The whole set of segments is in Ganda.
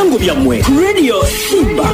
ebirango byammwe Radio Simba.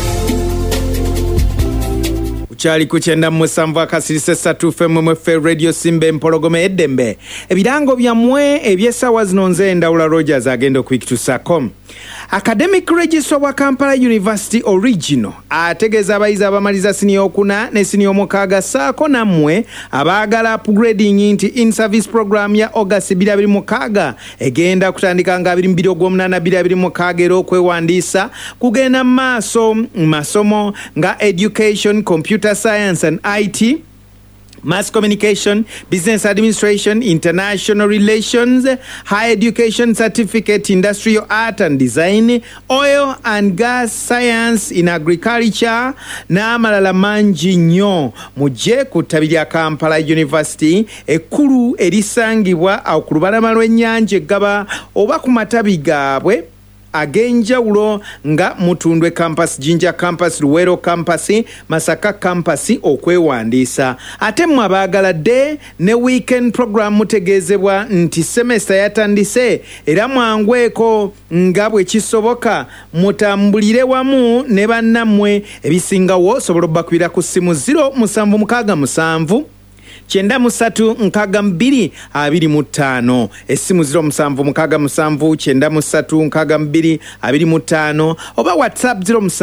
Chali kuchenda musamvu akasirise satufe mwefe Radio Simba empologome eddembe. Ebirango byammwe ebyesawa zino nze Ndawula Rogers agenda okubikutusaako. Academic Registrar wa Kampala University Original ategeeza abayizi abamaliza siniya okuna ne siniya omukaaga saako nammwe abaagala upgrading nti in-service program ya August 2026 egenda kutandika nga 2028 era okwewandiisa kugenda maaso masomo nga education, computer science and IT, mass communication, business administration, international relations, higher education certificate, industrial art and design, oil and gas science in agriculture, n'amalala mangi nnyo. Mujje ku ttabi lya Kampala University ekkulu erisangibwa ku lubalama lw'ennyanja eggaba oba ku matabi gaabwe agenjawulo nga Mutundwe campus, Jinja campus, Luwero campus, Masaka campus okwewandiisa. Ate mmwe abaagala day ne weekend program mutegeezebwa nti semester yatandise era mwangweko nga bwe kisoboka mutambulire wamu ne bannammwe. Ebisingawo osobola obbakubira ku ssimu 0767 936225 essimu 0767936225 oba WhatsApp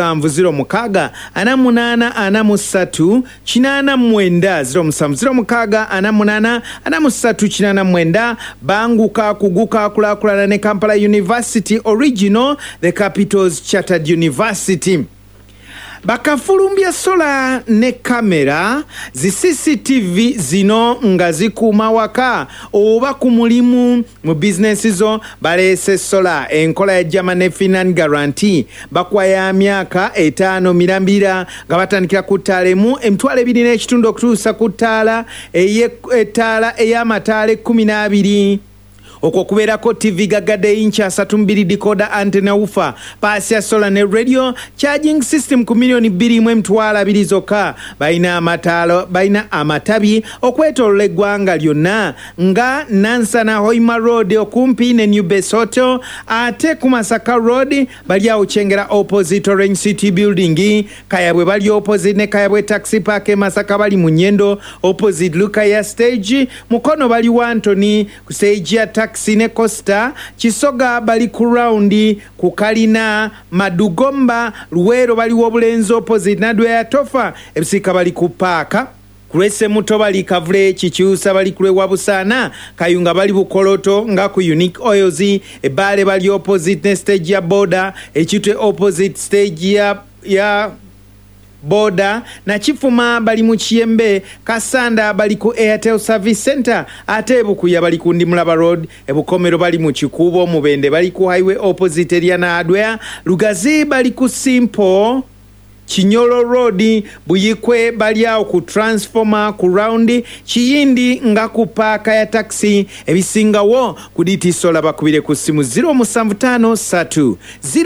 0770888389 banguka kuguka kulakulana ne Kampala University Original, the capital's chartered university. Bakafulumbya sola ne kamera zi CCTV zino nga zikuuma waka oba ku mulimu mu business zo baleese sola enkola ya German Finance Guarantee bakwaya myaka 5 mirambira nga batandikira ku ttalemu M2.2 okutuusa ku ttaala ey'amataala 12 okwo kubeerako TV gagadde incha 32 decoder antenna woofer paasi ya solar ne radio charging system ku milioni 2.2 zokka. Balina amatabi okwetoolola eggwanga lyonna nga Nansana Hoima Road okumpi ne New Base Hotel, ate ku Masaka Road bali awo Kyengera opposite Orange City Building, Kayabwe bali opposite ne Kayabwe Taxi Park, Masaka bali mu Nyendo opposite Lukaya Stage, Mukono bali Wantoni ku stage ya Sine Costa, Chisoga bali ku round ku Kalina, Madugomba Luwero bali wobulenzo opposite Nadwe ya Tofa, ebisika bali ku Paaka, Kulese Muto bali Kavule, Chikyusa bali kule Wabusana, Kayunga bali Bukoloto nga ku Unique Oils, Ebale bali opposite ne stage ya Border, Ekitwe opposite stage ya Boda na Chifuma bali mu Kiyembe, Kasanda bali ku Airtel Service Center, ate Bukuya bali ku Ndimulaba Road, Ebukomero bali mu Kikubo, Mubende bali ku highway opposite Eliana Adwea, Lugazi bali ku Simple, Chinyolo Road, Buyikwe bali awo ku Transformer ku round, Kiyindi nga ku paaka ya taxi. Ebisingawo ku DT Solar bakubire ku simu 0753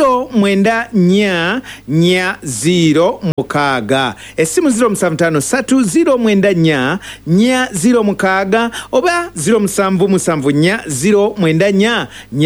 09440 essimu 0753 09440 oba 0774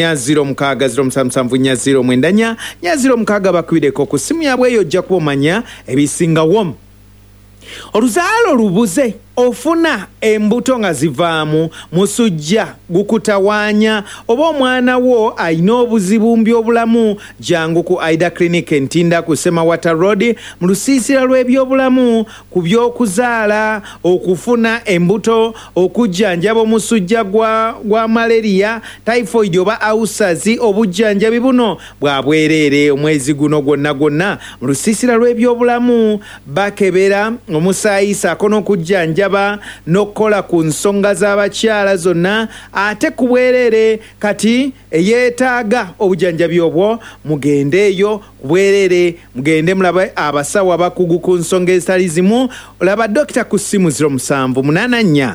09740 bakubireko ku simu yabwe eyo ojja kubomanya ebisingawo. Oluzaalo lubuze ofuna embuto nga zivaamu musujja gukutawaanya oba omwana wo ayina obuzibu by'obulamu, jangu ku Aida Clinic Ntinda ku Semawata Road mu lusiisira lw'ebyobulamu ku by'okuzaala, okufuna embuto, okujjanjaba omusujja gwa malaria, typhoid oba ulcers. Obujjanjabi buno bwa bwereere omwezi guno gwonna mu lusiisira lw'ebyobulamu bakebera omusaayisa akono okujjanjaba nokola ku nsonga z'abakyala zonna, ate ku bwerere kati eyeetaaga obujjanjabi obwo mugende eyo ku bwerere, mugende mulabe abasawo abakugu ku nsonga ezitali zimu. Olaba dokita ku ssimu 0784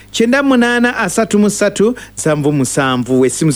983377 essimu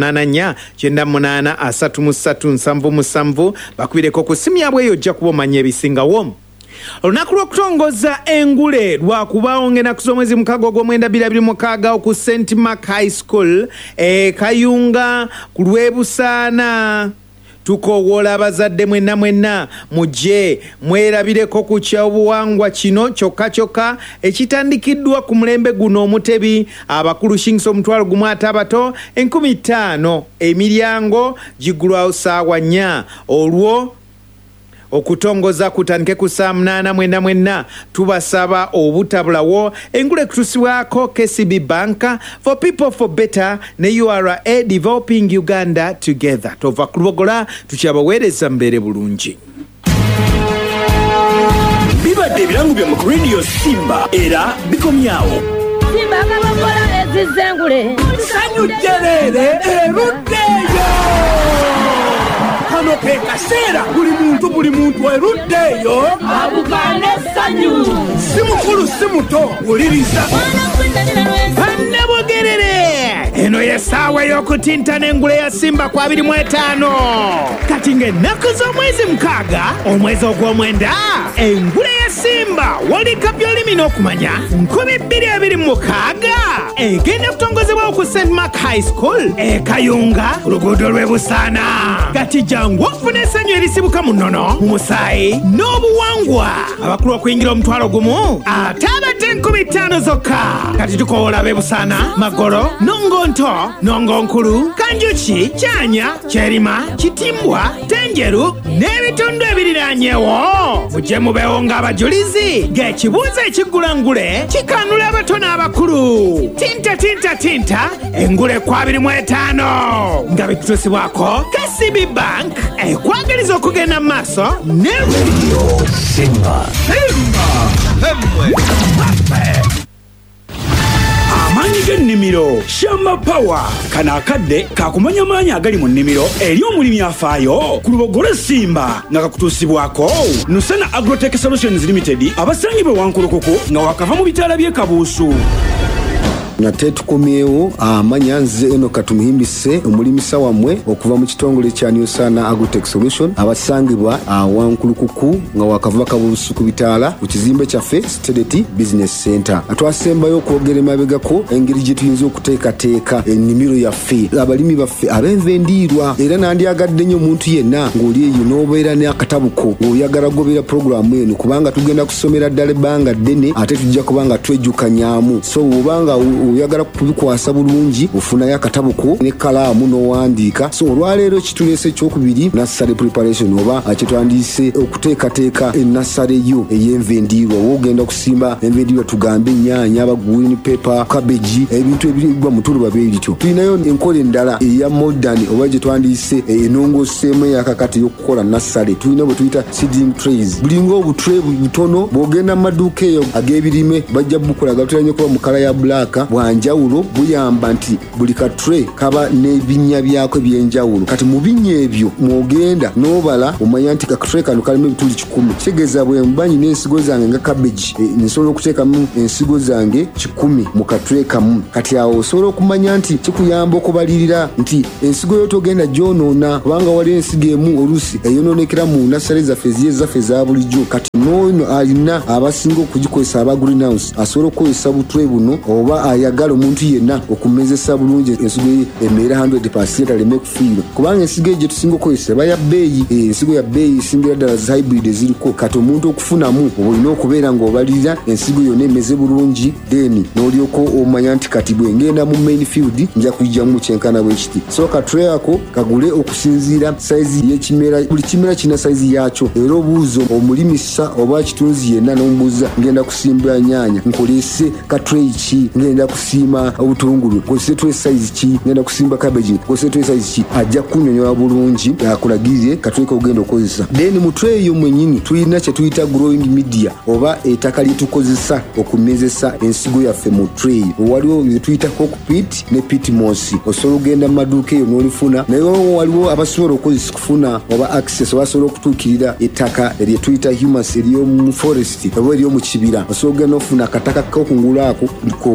0784 bakubireko ku ssimu yabwe eyo ojja kuba omanya ebisingawo. Olunaku lw'okutongoza engule lwakubawo ng'ennaku z'omwezi mukaaga ogw'omwenda 2026 ku St. Mark High School Kayunga ku Lwebusaana tukowoola abazadde mwenna mujje mwerabireko ku kyobuwangwa kino kyokka ekitandikiddwa ku mulembe guno omutebi abakulu shingisa omutwalo gumu ate abato 50,000 emiryango gigulwawo ssaawa 4 olwo okutongoza kutandike ku saa 8 mwenna tubasaba obutabulawo engule ekutusibwako KCB Bank for people for better ne URA developing Uganda together. Tova kulogola tukyabaweereza mbeere bulungi. Bibadde ebirango byammwe ku Radio Simba era bikomyawo. Simba akabogola ezizengule Sanyu Jerere eruddeyo. Kano ke kaseera buli muntu eruddeyo abugane sanyu simukulu simuto wuliriza Bannabugerere eno yesaawa y'okutintana engule ya Simba kwa 25 kati ng'ennaku z'omwezi 6 omwezi ogw'omwenda engule ya Simba walika by'olimi n'okumanya 2026 egenda kutongozebwawo ku St. Mark High School Kayunga ku luguudo lw'e Busaana kati jangu ofuna essanyu erisibuka mu nnono mu musaayi n'obuwangwa abakulu okuyingira omutwalo gumu ate abadde 50,000 zokka kati tukowoola ab'e Busaana Magoro Nongonto Nongonkulu Kanjuki Kyanya Kyerima Kitimbwa Tenjeru n'ebitundu ebiriraanyeewo mujje mubeewo ng'abajulizi ng'ekibuuzo ekiggula ngule kikanula abato n'abakulu tinta engule kwa 25 nga bikutusibwako KCB Bank ekwagaliza okugenda mu maaso ne Radio Simba. amaanyi g'ennimiro Shamba Power kano akadde kakumanya amaanyi agali mu nnimiro eri omulimi afaayo ku lubogole Simba nga kakutuusibwako Nusana Agrotech Solutions Limited abasangibwe Wankulukuku nga wakava mu bitaala by'e Kabuusu. Nate tukomyewo amanya nze eno katumuhimbise omulimisa wamwe okuva mu kitongole kya Nusana Agrotech Solution abasangibwa Wankulukuku nga wakava Kabuusu ku bitaala ku kizimbe kyaffe Stedeti Business Center. Atwasembayo okwogera emabegako engeri gye tuyinza okuteekateeka ennimiro yaffe abalimi baffe ab'envendiirwa era nandyagadde nnyo omuntu yenna ng'oli eyo n'obeera n'akatabuko oyagala gobera puroguramu eno kubanga tugenda kusomera ddala ebbanga ddene ate tujja kubanga twejjukanyaamu so obanga oyagala kubikwasa bulungi ofunayo akatabuko ne kalaamu n'owandiika so olwaleero kituleese ekyokubiri nursery preparation oba kyetwandiise okuteekateeka ennasale yo ey'envendiirwa woogenda kusimba envendiirwa tugambe ennyaanya green pepper cabbage ebintu ebirigwa mu tuluba beerityo tulinayo enkola endala eya modern oba gye twandiise enongoseemu eyakakati y'okukola nursery tulina bwe tuyita seeding trays bulinga obutray butono bw'ogenda mu maduuka eyo ag'ebirime bajja bukulaga tulanye kuba mu kala ya black bwanjawulo buyamba nti buli katray kaba n'ebinnya byako ebyenjawulo kati mu binnya ebyo mwogenda n'obala omanya nti katray kano kalimu ebituli 10 kitegeeza bwe mbanyi n'ensigo zange nga cabbage nsobola okuteekamu ensigo zange 10 mu katray kamu kati awo osobola okumanya nti kikuyamba okubalirira nti ensigo yo togenda gyonoona kubanga wali ensigo emu oluusi eyonoonekera mu nasale zaffe ziye zaffe za bulijjo kati n'ono alina abasinga okugikozesa aba greenhouse asobola okukozesa butray buno oba ayagala omuntu yenna okumezesa bulungi ensigo ye emeera 100% aleme kufiirwa kubanga ensigo gye tusinga okukozesa eba ya bbeeyi ensigo ya bbeeyi esingira ddala za hybrid eziriko kati omuntu okufunamu olina okubeera ng'obalirira ensigo yonna emeze bulungi then n'olyoko omanya nti kati bwe ngenda mu main field nja kuyijjamu kyenkana bwekiti so katray ako kagule okusinziira saizi y'ekimera buli kimera kirina saizi yaakyo era obuuzo omulimisa oba kitunzi yenna n'omubuuza ngenda kusimba nyaanya nkolese katray ki ngenda kusiima obutungulu nkozese tray size ki ngenda kusimba cabbage nkozese tray size ki ajja kunnyonnyola bulungi akulagirire katray kogenda okukozesa then mu tray eyo mwennyini tulina kye tuyita growing media oba ettaka lye tukozesa okumezesa ensigo yaffe mu tray waliwo bye tuyita cockpit ne pitmos osobola ogenda mu maduuka eyo n'olifuna naye waliwo abasobola okukozesa kufuna oba access oba asobola okutuukirira ettaka erye tuyita humus ery'omu forest oba ery'omu kibira osobola ogenda ofuna akataka kokungulu ako koba okozesa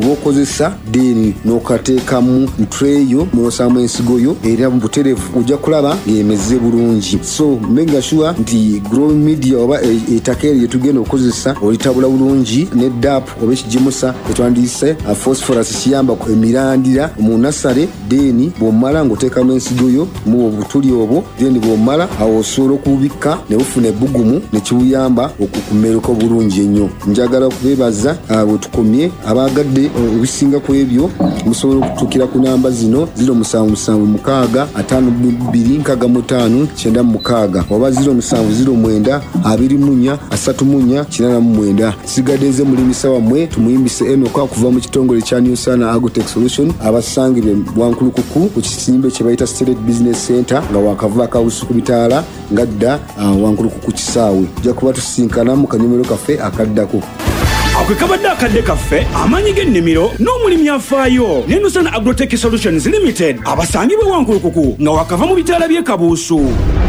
okozesa then n'okateekamu ntreyo munosaamu ensigo yo era mu butereevu ojja kulaba ng'emeze bulungi. So make sure nti grow media oba ettaka eryo lyetugenda okukozesa olitabula bulungi ne DAP oba ekigimusa etwandiise phosphorus kiyamba emirandira mu nasale then bw'omala ng'oteekamu ensigo yo mu obutuli obwo then bw'omala awo osobola okubikka ne bufuna ebbugumu ne kiwuyamba okukumeruka bulungi ennyo. Njagala okubeebaza bwe tukomye abaagadde ebisinga ku ebyo musobola okutuukira ku namba zino 0776526596 oba 0709243489. Sigadde mulimisa wammwe tumuyimbise Enoka okuva mu kitongole kya New Sana Agrotech Solution abasangibwe Wankulukuku ku kisimbe kye bayita State Business Center nga wakava akawusu ku bitaala ngadda Wankulukuku kisaawe. Ojja kuba tusinkana mu kanyomero kaffe akaddako. Akwe kabadde akadde kaffe amanyi g'ennimiro n'omulimi afaayo ne New Sana Agrotech Solutions Limited abasangibwe Wankulukuku nga wakava mu bitaala by'e Kabuusu.